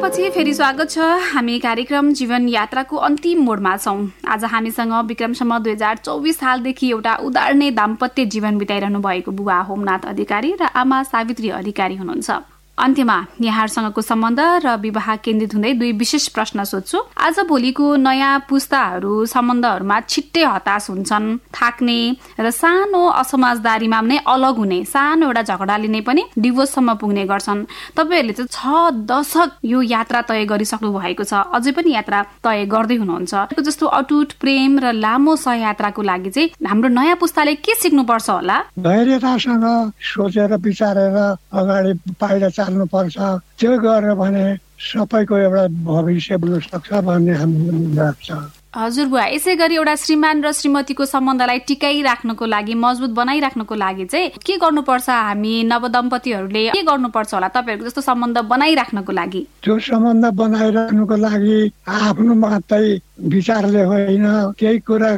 विश्रामपछि फेरि स्वागत छ। हामी कार्यक्रम जीवन यात्राको अन्तिम मोडमा छौँ। आज हामीसँग विक्रमसम्म 2024 सालदेखि एउटा उदाहरणीय दाम्पत्य जीवन बिताइरहनु भएको बुवा होमनाथ अधिकारी र आमा सावित्री अधिकारी हुनुहुन्छ। अन्त्यमा यहाँहरूसँगको सम्बन्ध र विवाह केन्द्रित हुँदै दुई विशेष प्रश्न सोध्छु। आज भोलिको नयाँ पुस्ताहरू सम्बन्धहरूमा छिट्टै हताश हुन्छन्, थाक्ने र सानो असमझदारीमा नै अलग हुने, सानो एउटा झगडाले नै पनि डिभोर्ससम्म पुग्ने गर्छन्। तपाईहरूले चाहिँ 6 दशक यो यात्रा तय गरिसक्नु भएको छ, अझै पनि यात्रा तय गर्दै हुनुहुन्छ। जस्तो अटुट प्रेम र लामो सहयात्राको लागि चाहिँ हाम्रो नयाँ पुस्ताले के सिक्नुपर्छ होला? धैर्यतासँग सोचेर विचारेर अगाडि पाइला चाल्नु पर्छ। त्यो गर्यो भने सबैको एउटा भविष्य बन्न सक्छ भन्ने हाम्रो लाग्छ। हजुर बुवा, यसै गरी एउटा श्रीमान र श्रीमतीको सम्बन्धलाई टिकाइराख्नको लागि, मजबुत बनाइराख्नको लागि चाहिँ के गर्नुपर्छ? हामी नवदम्पतिहरूले के गर्नुपर्छ होला तपाईँहरूको जस्तो सम्बन्ध बनाइराख्नको लागि? त्यो सम्बन्ध बनाइराख्नुको लागि आफ्नो मात्रै विचारले होइन, केही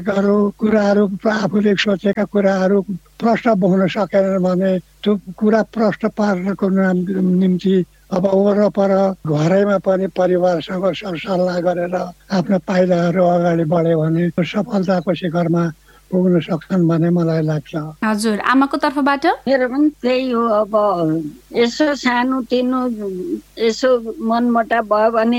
कुराहरू आफूले सोचेका कुराहरू प्रश्न हुन सकेन भने त्यो कुरा प्रश्न पार्नको निम्ति अब वरपर घरैमा पनि परिवारसँग सरसल्लाह गरेर आफ्ना पाइलाहरू अगाडि बढ्यो भने सफलताको शिखरमा पुग्न सक्छन् भन्ने मलाई लाग्छ। हजुर, आमाको तर्फबाट? मेरो पनि त्यही हो। अब यसो सानो तिनो यसो मनमोटा भयो भने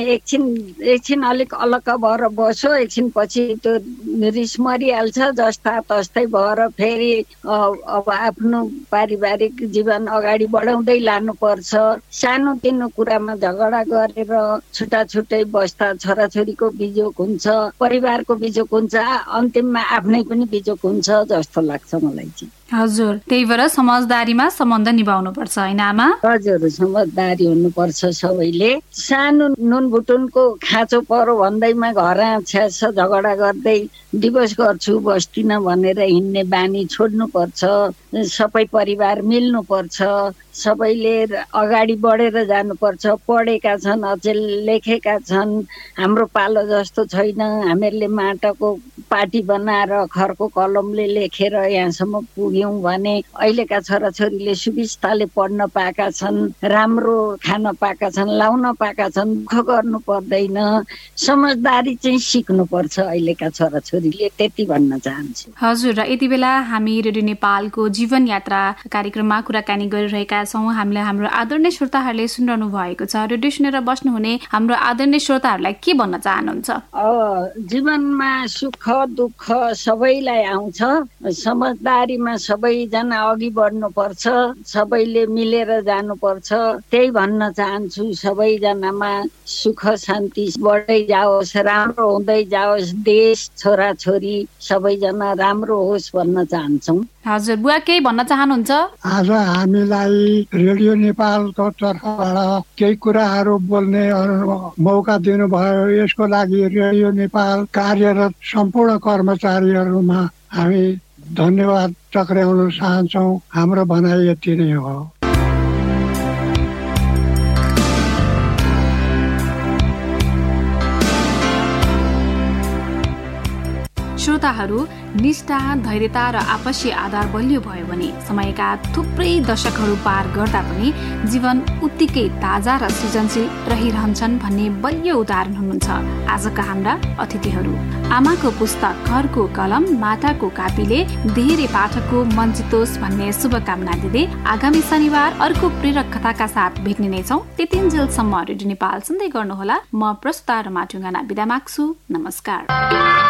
एकछिन अलिक अलग भएर बस्यो, एकछिन पछि त्यो रिस मरिहाल्छ, जस्ता तस्तै भएर फेरि अब आफ्नो पारिवारिक जीवन अगाडि बढाउँदै लानुपर्छ। सानो तिनो कुरामा झगडा गरेर छुट्टै बस्दा छोराछोरीको बिजोग हुन्छ, परिवारको बिजोग हुन्छ, अन्तिममा आफ्नै पनि बिजोग हुन्छ जस्तो लाग्छ मलाई चाहिँ। हजुर, त्यही भएर समझदारीमा सम्बन्ध निभाउनु पर्छ हैन आमा? हजुर, समझदारी हुनुपर्छ सबैले। सानो नुनभुटुनको खाँचो परो भन्दैमा घर छ्यास झगडा गर्दै डिभोर्स गर्छु बस्दिन भनेर हिँड्ने बानी छोड्नुपर्छ। सबै परिवार मिल्नुपर्छ, सबैले अगाडि बढेर जानुपर्छ। पढेका छन्, अझै लेखेका छन्, हाम्रो पालो जस्तो छैन। हामीहरूले माटाको पाटी बनाएर खरको कलमले लेखेर यहाँसम्म पुग्यौँ भने अहिलेका छोराछोरीले सुविस्ताले पढ्न पाएका छन्, राम्रो खान पाएका छन्, लाउन पाएका छन्, दुःख गर्नु पर्दैन। समझदारी चाहिँ सिक्नुपर्छ अहिलेका छोराछोरीले, त्यति भन्न चाहन्छु। हजुर, र यति बेला हामी रेडियो नेपालको जीवन यात्रा कार्यक्रममा कुराकानी गरिरहेका छौँ। हामीलाई हाम्रो आदरणीय श्रोताहरूले सुनिरहनु भएको छ। रेडियो सुनेर बस्नुहुने हाम्रो आदरणीय श्रोताहरूलाई के भन्न चाहनुहुन्छ? जीवनमा सुख दुःख सबैलाई आउँछ, समझदारीमा सबैजना अघि बढ्नुपर्छ, सबैले मिलेर जानुपर्छ। त्यही भन्न चाहन्छु, सबैजनामा सुख शान्ति बढ्दै जाओस्, राम्रो हुँदै जाओस्, देश छोराछोरी सबैजना राम्रो होस् भन्न चाहन्छौँ। हजुर बुवा, केही भन्न चाहनुहुन्छ? आज हामीलाई रेडियो नेपालको तर्फबाट केही कुराहरू बोल्ने मौका दिनुभयो, यसको लागि रेडियो नेपाल कार्यरत सम्पूर्ण कर्मचारीहरूमा हामी धन्यवाद टक्र्याउन चाहन्छौँ। हाम्रो भनाइ यति नै हो। श्रोताहरू, निष्ठा, धैर्यता र आपसी आधार बलियो भयो भने समयका थुप्रै दशकहरू पार गर्दा पनि जीवन उत्तिकै ताजा र सृजनशील रहिरहन्छन् भन्ने बलियो उदाहरण हुनुहुन्छ आजका हाम्रा अतिथिहरू। आमाको पुस्तक घरको कलम माटाको कापीले धेरै पाठकको मन जितोस् भन्ने शुभकामना दिँदै आगामी शनिबार अर्को प्रेरक कथाका साथ भेट्ने नै छौँ। त्यतिन्जेलसम्म रेडियो नेपाल सुन्दै गर्नुहोला। म प्रस्तुता रमा ढुङ्गाना बिदा माग्छु। नमस्कार।